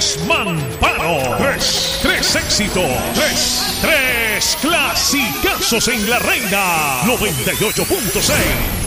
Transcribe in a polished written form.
Desmamparo. Tres éxitos. Tres clasicazos en La Reina 98.6.